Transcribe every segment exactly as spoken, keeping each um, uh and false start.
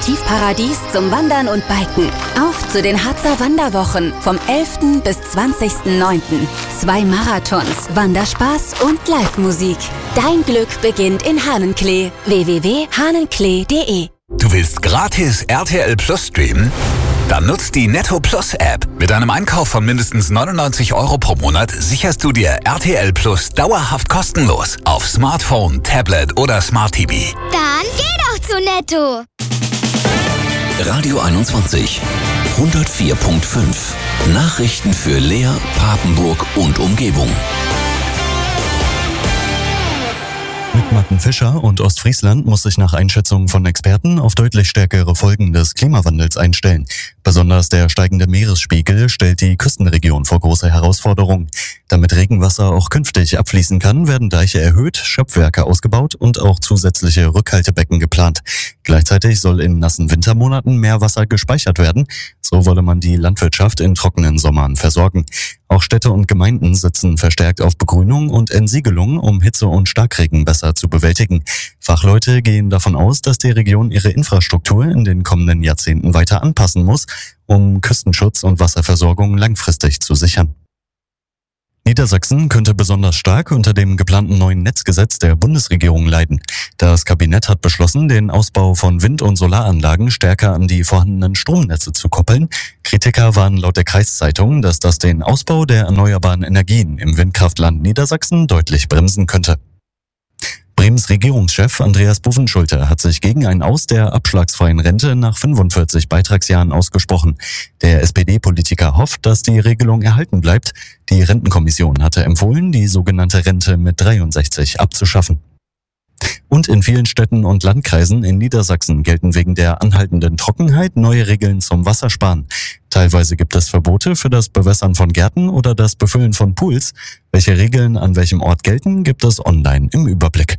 Kreativparadies zum Wandern und Biken. Auf zu den Harzer Wanderwochen vom elften bis zwanzigsten neunten Zwei Marathons, Wanderspaß und Live-Musik. Dein Glück beginnt in Hahnenklee. w w w punkt hahnenklee punkt d e Du willst gratis R T L Plus streamen? Dann nutzt die Netto Plus App. Mit einem Einkauf von mindestens neunundneunzig Euro pro Monat sicherst du dir R T L Plus dauerhaft kostenlos auf Smartphone, Tablet oder Smart T V. Dann geh doch zu Netto. Radio einundzwanzig, hundertvier Komma fünf. Nachrichten für Leer, Papenburg und Umgebung. Mitmatten Fischer und Ostfriesland muss sich nach Einschätzung von Experten auf deutlich stärkere Folgen des Klimawandels einstellen. Besonders der steigende Meeresspiegel stellt die Küstenregion vor große Herausforderungen. Damit Regenwasser auch künftig abfließen kann, werden Deiche erhöht, Schöpfwerke ausgebaut und auch zusätzliche Rückhaltebecken geplant. Gleichzeitig soll in nassen Wintermonaten mehr Wasser gespeichert werden. So wolle man die Landwirtschaft in trockenen Sommern versorgen. Auch Städte und Gemeinden setzen verstärkt auf Begrünung und Entsiegelung, um Hitze und Starkregen besser zu bewältigen. Fachleute gehen davon aus, dass die Region ihre Infrastruktur in den kommenden Jahrzehnten weiter anpassen muss, um Küstenschutz und Wasserversorgung langfristig zu sichern. Niedersachsen könnte besonders stark unter dem geplanten neuen Netzgesetz der Bundesregierung leiden. Das Kabinett hat beschlossen, den Ausbau von Wind- und Solaranlagen stärker an die vorhandenen Stromnetze zu koppeln. Kritiker warnen laut der Kreiszeitung, dass das den Ausbau der erneuerbaren Energien im Windkraftland Niedersachsen deutlich bremsen könnte. Bremens Regierungschef Andreas Bovenschulte hat sich gegen ein Aus der abschlagsfreien Rente nach fünfundvierzig Beitragsjahren ausgesprochen. Der S P D-Politiker hofft, dass die Regelung erhalten bleibt. Die Rentenkommission hatte empfohlen, die sogenannte Rente mit dreiundsechzig abzuschaffen. Und in vielen Städten und Landkreisen in Niedersachsen gelten wegen der anhaltenden Trockenheit neue Regeln zum Wassersparen. Teilweise gibt es Verbote für das Bewässern von Gärten oder das Befüllen von Pools. Welche Regeln an welchem Ort gelten, gibt es online im Überblick.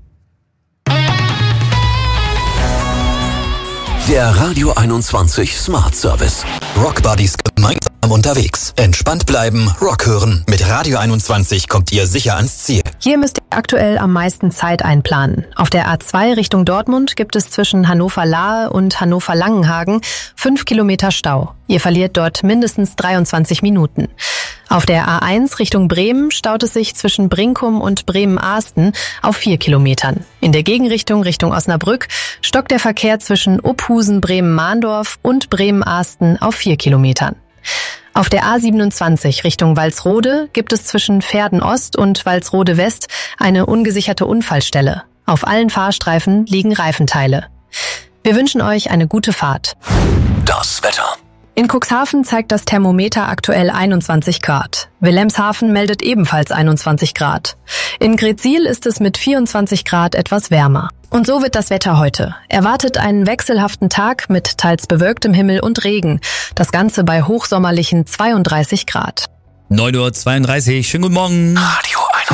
Der Radio einundzwanzig Smart Service. Rock Buddies gemeinsam unterwegs. Entspannt bleiben, Rock hören. Mit Radio einundzwanzig kommt ihr sicher ans Ziel. Hier müsst ihr aktuell am meisten Zeit einplanen. Auf der A zwei Richtung Dortmund gibt es zwischen Hannover-Lahe und Hannover-Langenhagen fünf Kilometer Stau. Ihr verliert dort mindestens dreiundzwanzig Minuten. Auf der A eins Richtung Bremen staut es sich zwischen Brinkum und Bremen-Ahsten auf vier Kilometern. In der Gegenrichtung Richtung Osnabrück stockt der Verkehr zwischen Uphusen, Bremen-Mahndorf und Bremen-Ahsten auf vier Kilometern. Auf der A siebenundzwanzig Richtung Walsrode gibt es zwischen Verden Ost und Walsrode West eine ungesicherte Unfallstelle. Auf allen Fahrstreifen liegen Reifenteile. Wir wünschen euch eine gute Fahrt. Das Wetter. In Cuxhaven zeigt das Thermometer aktuell einundzwanzig Grad. Wilhelmshaven meldet ebenfalls einundzwanzig Grad. In Gretzil ist es mit vierundzwanzig Grad etwas wärmer. Und so wird das Wetter heute. Erwartet einen wechselhaften Tag mit teils bewölktem Himmel und Regen. Das Ganze bei hochsommerlichen zweiunddreißig Grad. neun Uhr zweiunddreißig. Schönen guten Morgen. Radio